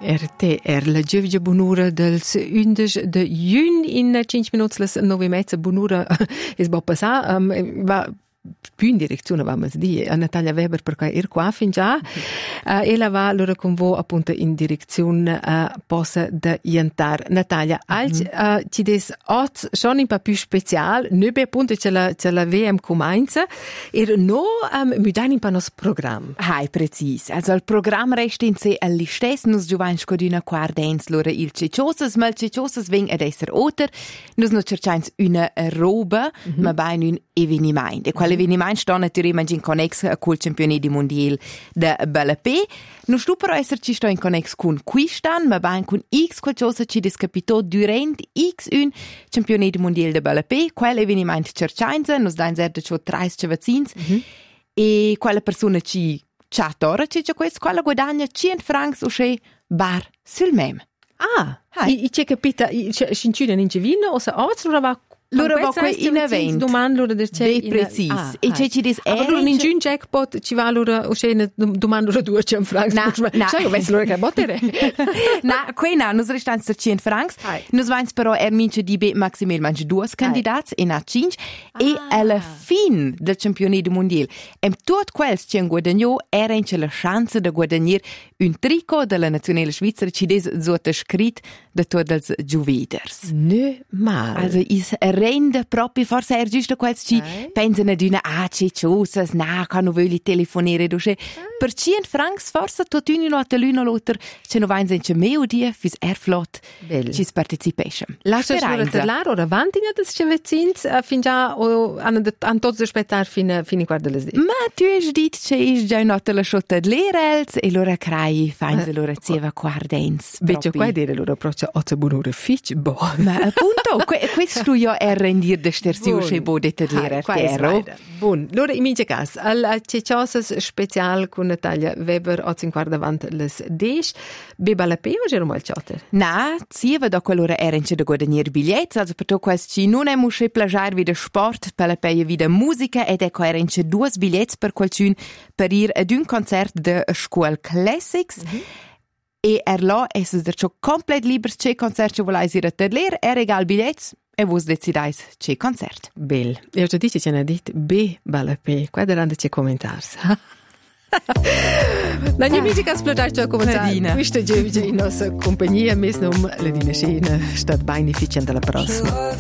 RT la giovia bunura dels 11 de giugn in 5 minuts las 9:30 bunura es bo passà va più in direzione vamos dire a Natalia Weber perché qua fin già e la va allora con voi appunto in direzione possa da jantar Natalia ci des ott schon un po' più special noi appunto c'è la VM comincia e no mi dai un po' nostro programma hai precis also il programma resta in sé all'istess nus giovans codina quardens loro il ceciosas mal ceciosas veng ad esser oter nus no cercains una roba ma bain un eveniment e l'eveniment sta naturalment in connex col campionato mondiale de BLP. Nu stu però esserci sta in connex con quistan, ma bain con X qualcosa ci descapitò durant X1 campionato mondiale de BLP. Quell'eveniment cercainza, nus dain zerda ciò 30 vaccins e quella persona ci chatora ci questo, quella guadagna 100 francs o che bar sul mem. I c'è capita, scinciunen in civino o sa oz o va loro va qui in event domanda del c'è precis e c'è ci dis allora in giun jackpot ci va allora o c'è domanda 200 francs sai io loro che bottere qui nus restan 100 francs nus vains però mince di be maximalmente 2 candidats in a 5 e alla fin del campionato mondiale tot quels ci guadagno era in la chance de guadagnare un tricot della nazionale svizzera ci des sotto scrit de tots els giuviders mal also is rende proprio forse è giusto quels ci pensano di una ceciosas canno voglio telefonare doce per 100 francs forse tot uno a l'uno l'altro ce no vains in meo dia fis flot ci participation lascia solo parlare ora avanti des ci vezzins fin già an tots aspettar fin guarda le ma tu hai dit che is già nota la schotta lerels e loro crai fains loro zieva quardens beccio qua dire loro approccio otto bunore fitch bo ma appunto questo io è rendir de stersio che bo de lera terro buon loro in mio caso al ceciosas special con Natalia Weber a 50 davanti les 10 beba la peo gero mal chatter na zieva da quell'ora erenche de guadagnare biglietti also per to questi non è musche plagiar wie de sport per la peo wie de musica ed ecco erenche 2 biglietti per qualcun per ir ad un concert de School Classics e là es der ciò complet libers che concert che volais ir a terler egal biglietti e vos decidais che concert bel io già dice ce n'ha dit be balape qua derande c'è commentars la mia musica esplodar come Nadina questa è in nostra compagnia mesmo la Dina Scena sta beneficiando alla prossima